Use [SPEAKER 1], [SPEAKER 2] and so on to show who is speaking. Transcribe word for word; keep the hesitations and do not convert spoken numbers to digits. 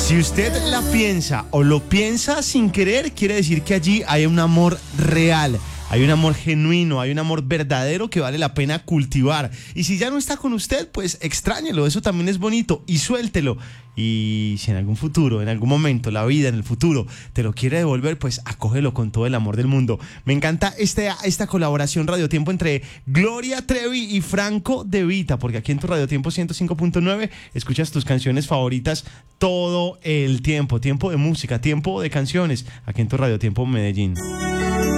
[SPEAKER 1] Si usted la piensa o lo piensa sin querer, quiere decir que allí hay un amor real. Hay un amor genuino, hay un amor verdadero que vale la pena cultivar. Y si ya no está con usted, pues extrañelo, eso también es bonito y suéltelo. Y si en algún futuro, en algún momento, la vida en el futuro te lo quiere devolver, pues acógelo con todo el amor del mundo. Me encanta este, esta colaboración Radio Tiempo entre Gloria Trevi y Franco De Vita, porque aquí en tu Radio Tiempo ciento cinco punto nueve escuchas tus canciones favoritas todo el tiempo. Tiempo de música, tiempo de canciones, aquí en tu Radio Tiempo Medellín.